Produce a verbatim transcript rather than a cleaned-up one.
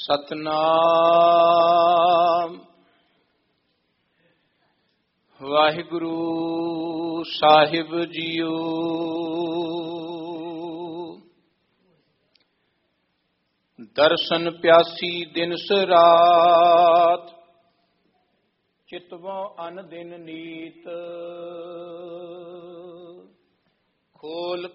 ਸਤਨਾਮ ਵਾਹਿਗੁਰੂ ਸਾਹਿਬ JIO. ਦਰਸ਼ਨ ਪਿਆਸੀ ਦਿਨਸ ਰਾਤ, ਚਿਤਵੋਂ ਅਨ ਦਿਨ ਨੀਤ। ਖੋਲ